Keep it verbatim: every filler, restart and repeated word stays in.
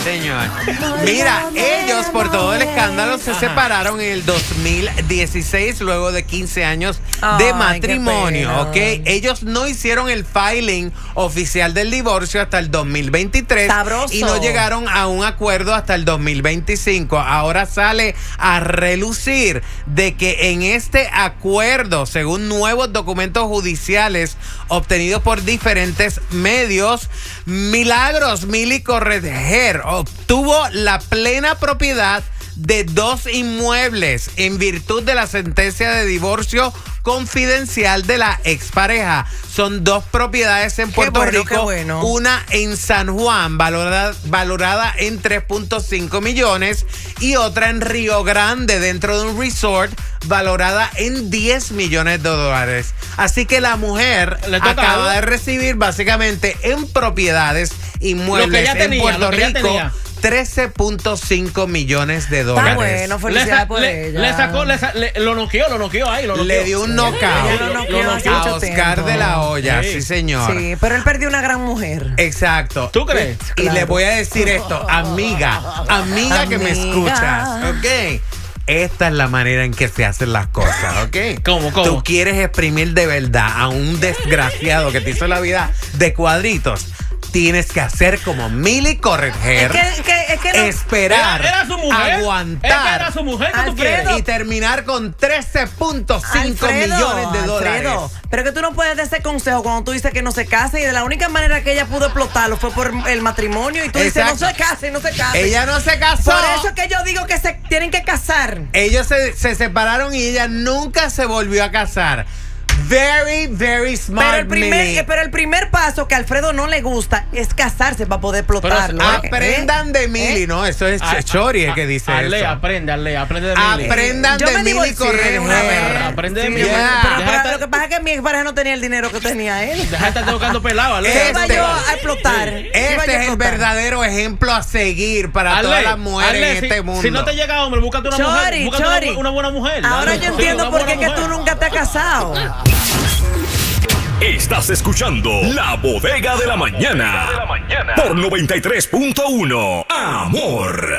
Señor. Mira, ellos por todo el escándalo se Ajá. separaron en el dos mil dieciséis luego de quince años de Ay, matrimonio, qué ¿ok? pena. Ellos no hicieron el filing oficial del divorcio hasta el dos mil veintitrés Sabroso. y no llegaron a un acuerdo hasta el dos mil veinticinco. Ahora sale a relucir de que en este acuerdo, según nuevos documentos judiciales obtenidos por diferentes medios, Milagros Mili Correger obtuvo la plena propiedad de dos inmuebles en virtud de la sentencia de divorcio confidencial de la expareja. Son dos propiedades en Puerto bueno, Rico, qué bueno. una en San Juan, valorada, valorada en tres punto cinco millones, y otra en Río Grande, dentro de un resort, valorada en diez millones de dólares. Así que la mujer Le toca acaba algo. de recibir básicamente en propiedades inmuebles Lo que ella tenía, en Puerto lo que ella Rico tenía. trece punto cinco millones de Está dólares. bueno, Le, felicidades sa- por le- ella. le sacó, le sa- le- lo noqueó, lo noqueó ahí. Lo Le noqueó. dio un Ella lo knockout noqueó hace a mucho Oscar tiempo. de la Hoya, Sí. sí señor. Sí, pero él perdió una gran mujer. Exacto. ¿Tú crees? Y Claro. le voy a decir esto, amiga, amiga que me Amiga. escuchas, ¿ok? Esta es la manera en que se hacen las cosas, ¿ok? ¿Cómo, cómo? Tú quieres exprimir de verdad a un desgraciado que te hizo la vida de cuadritos. Tienes que hacer como Mili Correger. Es que, que- es que no- esperar, Era, era su mujer. aguantar Es que era su mujer que tú Alfredo. quieres. y terminar con trece punto cinco Alfredo, millones de dólares. Alfredo, pero que tú no puedes dar ese consejo cuando tú dices que no se case y de la única manera que ella pudo explotarlo fue por el matrimonio y tú dices Exacto. no se case, no se case. Ella no se casó. Por eso es que yo digo que se tienen que casar. Ellos se, se separaron y ella nunca se volvió a casar. Very, very smart, Pero el, primer, Mili. eh, pero el primer paso que a Alfredo no le gusta es casarse para poder explotarlo. Pero- ¿eh? Aprendan de Mili, ¿Eh? ¿no? Eso es Ah, Chori el ah, que dice Ale, eso. aprende, Ale, aprende de Mili. Aprendan Yo de me Mili divorcié Correger. de una vez. Aprende de Sí, Mili. yo me- Yeah. pero- Deja de pero estar- lo que pasa es que mi expareja no tenía el dinero que tenía él. Deja de estar tocando pelado, Ale. Este- ¿Qué iba yo a explotar? ¿Qué iba yo a Este es el explotar? verdadero ejemplo a seguir para Ale, todas las mujeres Ale, en si, este mundo. Si no te llega hombre, búscate una mujer. Chori, Búscate Chori. una, una buena mujer. Ahora Dale. yo entiendo Una por qué buena que tú mujer. nunca te has casado. Estás escuchando La Bodega de la Mañana por noventa y tres punto uno. Amor.